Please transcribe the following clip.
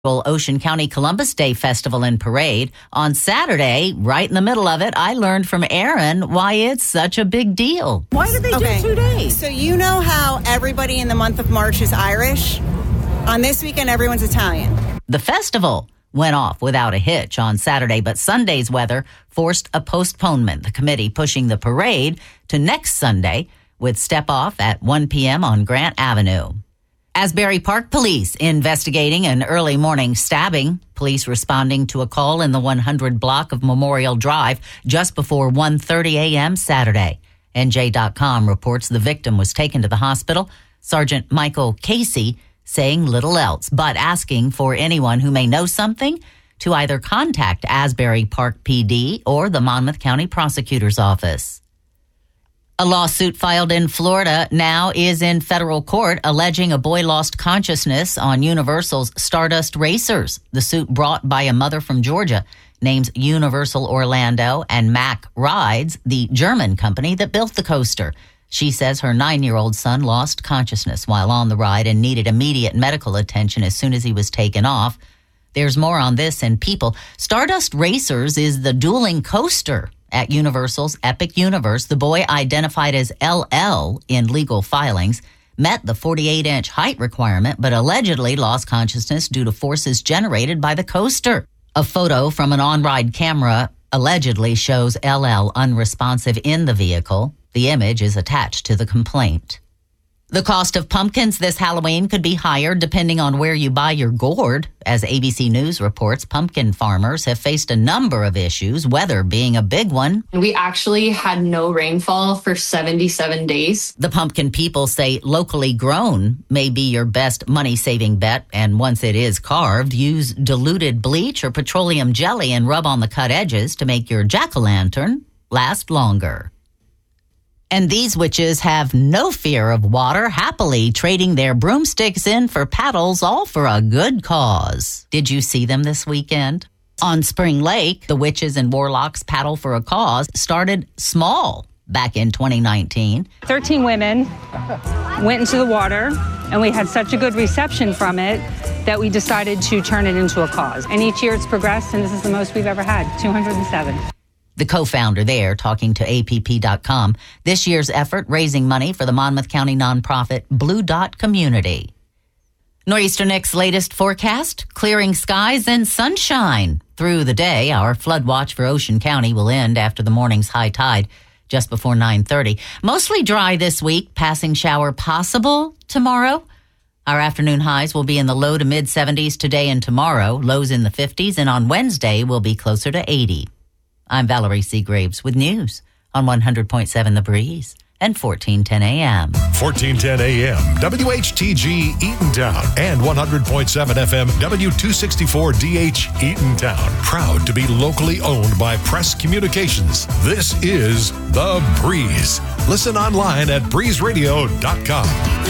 Ocean County Columbus Day Festival and Parade. On Saturday, right in the middle of it, I learned from Aaron why it's such a big deal. Why did they do 2 days? So you know how everybody in the month of March is Irish? On this weekend, everyone's Italian. The festival went off without a hitch on Saturday, but Sunday's weather forced a postponement. The committee pushing the parade to next Sunday with step-off at 1 p.m. on Grant Avenue. Asbury Park Police investigating an early morning stabbing. Police responding to a call in the 100 block of Memorial Drive just before 1:30 a.m. Saturday. NJ.com reports the victim was taken to the hospital. Sergeant Michael Casey saying little else, but asking for anyone who may know something to either contact Asbury Park PD or the Monmouth County Prosecutor's Office. A lawsuit filed in Florida now is in federal court alleging a boy lost consciousness on Universal's Stardust Racers. The suit brought by a mother from Georgia names Universal Orlando and Mack Rides, the German company that built the coaster. She says her 9-year-old son lost consciousness while on the ride and needed immediate medical attention as soon as he was taken off. There's more on this in People. Stardust Racers is the dueling coaster at Universal's Epic Universe. The boy, identified as LL in legal filings, met the 48-inch height requirement, but allegedly lost consciousness due to forces generated by the coaster. A photo from an on-ride camera allegedly shows LL unresponsive in the vehicle. The image is attached to the complaint. The cost of pumpkins this Halloween could be higher depending on where you buy your gourd. As ABC News reports, pumpkin farmers have faced a number of issues, weather being a big one. We actually had no rainfall for 77 days. The pumpkin people say locally grown may be your best money-saving bet, and once it is carved, use diluted bleach or petroleum jelly and rub on the cut edges to make your jack-o'-lantern last longer. And these witches have no fear of water, happily trading their broomsticks in for paddles, all for a good cause. Did you see them this weekend? On Spring Lake, the Witches and Warlocks Paddle for a Cause started small back in 2019. 13 women went into the water, and we had such a good reception from it that we decided to turn it into a cause. And each year it's progressed, and this is the most we've ever had, 207. The co-founder there talking to APP.com. This year's effort raising money for the Monmouth County nonprofit Blue Dot Community. Nor'easter Nick's latest forecast, clearing skies and sunshine. Through the day, our flood watch for Ocean County will end after the morning's high tide just before 9:30. Mostly dry this week, passing shower possible tomorrow. Our afternoon highs will be in the low to mid-70s today and tomorrow, lows in the 50s, and on Wednesday will be closer to 80. I'm Valerie Seagraves with news on 100.7 The Breeze and 1410 AM. 1410 AM, WHTG Eatontown and 100.7 FM, W264DH Eatontown. Proud to be locally owned by Press Communications. This is The Breeze. Listen online at breezeradio.com.